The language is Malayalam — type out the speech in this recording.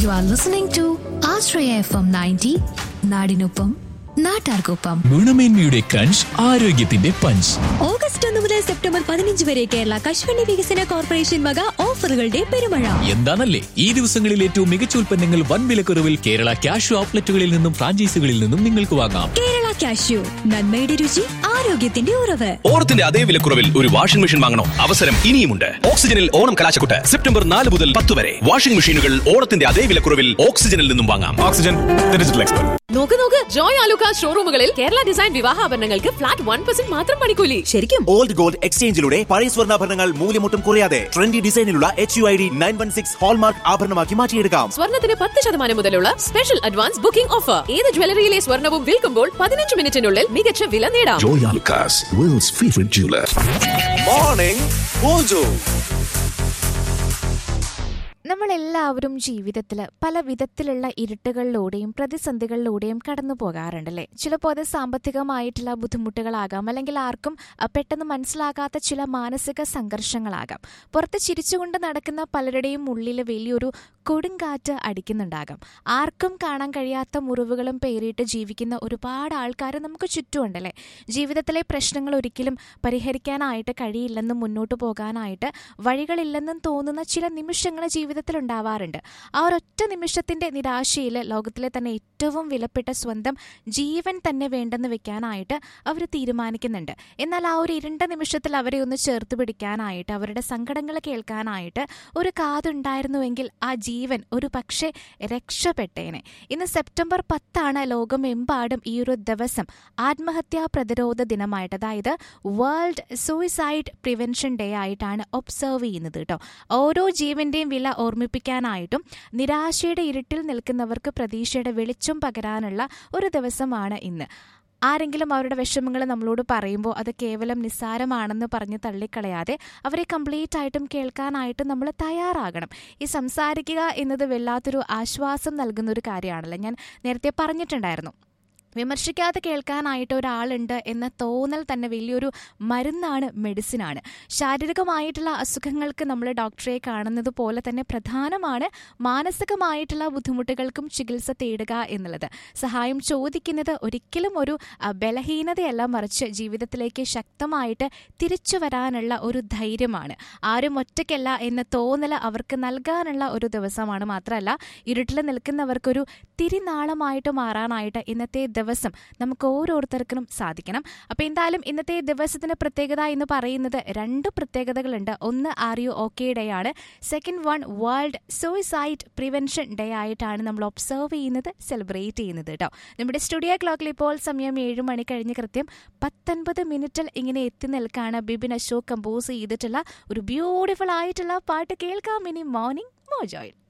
You are listening to Ashraya FM 90, നാടിനൊപ്പം നാട്ടാർക്കൊപ്പം. ഗുണമേന്മയുടെ ക്രഞ്ച്, ആരോഗ്യത്തിന്റെ പഞ്ച്. ഓഗസ്റ്റ് 1 മുതൽ സെപ്റ്റംബർ 15 വരെ കേരള കശുവണ്ടി വികസന കോർപ്പറേഷൻ വക ഓഫറുകളുടെ പെരുമഴ. എന്താണല്ലേ ഈ ദിവസങ്ങളിൽ ഏറ്റവും മികച്ച ഉൽപ്പന്നങ്ങൾ വൻ വിലക്കുറവിൽ കേരള ക്യാഷ് ഔട്ട്ലെറ്റുകളിൽ നിന്നും ഫ്രാഞ്ചൈസികളിൽ നിന്നും നിങ്ങൾക്ക് വാങ്ങാം. കേരള കാഷ്യൂ, നന്മയുടെ രുചി, ആരോഗ്യത്തിന്റെ ഉറവ്. ഓണത്തിന്റെ അതേ വിലക്കുറവിൽ ഒരു വാഷിംഗ് മെഷീൻ വാങ്ങണോ? അവസരം ഇനിയുമുണ്ട്. ഓക്സിജനിൽ ഓണം കലാശക്കൊട്ട് സെപ്റ്റംബർ 4 മുതൽ 10 വരെ. വാഷിംഗ് മെഷീനുകൾ ഓണത്തിന്റെ അതേ വിലക്കുറവിൽ ഓക്സിജനിൽ നിന്നും വാങ്ങാം. Oxygen, digital expert. നോക്ക് ജോയ് ആലുക്ക ഷോറൂമുകളിൽ കേരള ഡിസൈൻ വിവാഹാഭരണങ്ങൾക്ക് ഫ്ലാറ്റ് 1% മാത്രം പണിക്കൂലി. ശരിക്കും ഓൾഡ് ഗോൾഡ് എക്സ്ചേഞ്ചിലൂടെ പഴയ സ്വർണ്ണാഭരണങ്ങൾ മൂല്യമൊട്ടും കുറയാതെ ട്രെൻഡി ഡിസൈനിലുള്ള HUID 916 ഹോൾമാർക്ക് ആഭരണമാക്കി മാറ്റിയെടുക്കാം. സ്വർണ്ണത്തിന് 10% മുതലുള്ള സ്പെഷ്യൽ അഡ്വാൻസ് ബുക്കിംഗ് ഓഫർ. ഏത് ജ്വല്ലറിയിലെ സ്വർണ്ണവും വിൽക്കുമ്പോൾ 15 മിനിറ്റിനുള്ളിൽ മികച്ച വില നേടാം. Joy Alucas, world's favorite jeweler. Morning mojo. നമ്മളെല്ലാവരും ജീവിതത്തിൽ പല വിധത്തിലുള്ള ഇരുട്ടുകളിലൂടെയും പ്രതിസന്ധികളിലൂടെയും കടന്നു പോകാറുണ്ടല്ലേ. ചിലപ്പോൾ അത് സാമ്പത്തികമായിട്ടുള്ള ബുദ്ധിമുട്ടുകളാകാം, അല്ലെങ്കിൽ ആർക്കും പെട്ടെന്ന് മനസ്സിലാകാത്ത ചില മാനസിക സംഘർഷങ്ങളാകാം. പുറത്ത് ചിരിച്ചുകൊണ്ട് നടക്കുന്ന പലരുടെയും ഉള്ളിൽ വലിയൊരു കൊടുങ്കാറ്റ് അടിക്കുന്നുണ്ടാകാം. ആർക്കും കാണാൻ കഴിയാത്ത മുറിവുകളും പേറിയിട്ട് ജീവിക്കുന്ന ഒരുപാട് ആൾക്കാർ നമുക്ക് ചുറ്റുമുണ്ടല്ലേ. ജീവിതത്തിലെ പ്രശ്നങ്ങൾ ഒരിക്കലും പരിഹരിക്കാനായിട്ട് കഴിയില്ലെന്നും മുന്നോട്ട് പോകാനായിട്ട് വഴികളില്ലെന്നും തോന്നുന്ന ചില നിമിഷങ്ങൾ ജീവിതത്തിൽ ഉണ്ടാവാറുണ്ട്. ആ ഒരൊറ്റ നിമിഷത്തിന്റെ നിരാശയിൽ ലോകത്തിലെ തന്നെ ഏറ്റവും വിലപ്പെട്ട സ്വന്തം ജീവൻ തന്നെ വേണ്ടെന്ന് വെക്കാനായിട്ട് അവർ തീരുമാനിക്കുന്നുണ്ട്. എന്നാൽ ആ ഒരു ഇരുണ്ട നിമിഷത്തിൽ അവരെ ഒന്ന് ചേർത്ത് പിടിക്കാനായിട്ട്, അവരുടെ സങ്കടങ്ങൾ കേൾക്കാനായിട്ട് ഒരു കാതുണ്ടായിരുന്നുവെങ്കിൽ ആ ജീവൻ ഒരു പക്ഷേ രക്ഷപ്പെട്ടേനെ. ഇന്ന് സെപ്റ്റംബർ 10 ലോകമെമ്പാടും ഈ ഒരു ദിവസം ആത്മഹത്യാ പ്രതിരോധ ദിനമായിട്ട്, അതായത് വേൾഡ് സൂയിസൈഡ് പ്രിവെൻഷൻ ഡേ ആയിട്ടാണ് ഒബ്സർവ് ചെയ്യുന്നത് കേട്ടോ. ഓരോ ജീവന്റെയും വില ഓർമ്മിപ്പിക്കാനായിട്ടും നിരാശയുടെ ഇരുട്ടിൽ നിൽക്കുന്നവർക്ക് പ്രതീക്ഷയുടെ വെളിച്ചം പകരാനുള്ള ഒരു ദിവസമാണ് ഇന്ന്. ആരെങ്കിലും അവരുടെ വിഷമങ്ങൾ നമ്മളോട് പറയുമ്പോൾ അത് കേവലം നിസ്സാരമാണെന്ന് പറഞ്ഞ് തള്ളിക്കളയാതെ അവരെ കംപ്ലീറ്റ് ആയിട്ടും കേൾക്കാനായിട്ട് നമ്മൾ തയ്യാറാകണം. ഈ സംസാരിക്കുക എന്നത് വല്ലാത്തൊരു ആശ്വാസം നൽകുന്ന ഒരു കാര്യമാണല്ലോ. ഞാൻ നേരത്തെ പറഞ്ഞിട്ടുണ്ടായിരുന്നു, വിമർശിക്കാതെ കേൾക്കാനായിട്ട് ഒരാളുണ്ട് എന്ന തോന്നൽ തന്നെ വലിയൊരു മരുന്നാണ്, മെഡിസിനാണ്. ശാരീരികമായിട്ടുള്ള അസുഖങ്ങൾക്ക് നമ്മൾ ഡോക്ടറെ കാണുന്നത് പോലെ തന്നെ പ്രധാനമാണ് മാനസികമായിട്ടുള്ള ബുദ്ധിമുട്ടുകൾക്കും ചികിത്സ തേടുക എന്നുള്ളത്. സഹായം ചോദിക്കുന്നത് ഒരിക്കലും ഒരു ബലഹീനതയല്ല, മറിച്ച് ജീവിതത്തിലേക്ക് ശക്തമായിട്ട് തിരിച്ചു വരാനുള്ള ഒരു ധൈര്യമാണ്. ആരും ഒറ്റയ്ക്കല്ല എന്ന തോന്നൽ അവർക്ക് നൽകാനുള്ള ഒരു ദിവസമാണ്. മാത്രമല്ല, ഇരുട്ടിൽ നിൽക്കുന്നവർക്കൊരു തിരിനാളമായിട്ട് മാറാനായിട്ട് ഇന്നത്തെ ദിവസം നമുക്ക് ഓരോരുത്തർക്കും സാധിക്കണം. അപ്പോൾ എന്തായാലും ഇന്നത്തെ ദിവസത്തിന് പ്രത്യേകത എന്ന് പറയുന്നത് 2 പ്രത്യേകതകളുണ്ട്. ഒന്ന് RUOK ഡേ ആണ്. Second one world suicide prevention day ആയിട്ടാണ് നമ്മൾ ഒബ്സർവ് ചെയ്യുന്നത്, സെലിബ്രേറ്റ് ചെയ്യുന്നത് കേട്ടോ. നമ്മുടെ സ്റ്റുഡിയോ ക്ലോക്കിൽ ഇപ്പോൾ സമയം 7 മണി കഴിഞ്ഞ് കൃത്യം 19 ഇങ്ങനെ എത്തി നിൽക്കാണ്. ബിബിൻ അശോക് കമ്പോസ് ചെയ്തിട്ടുള്ള ഒരു ബ്യൂട്ടിഫുൾ ആയിട്ടുള്ള പാട്ട് കേൾക്കാം ഇനി മോർണിംഗ് മോജോയിൽ.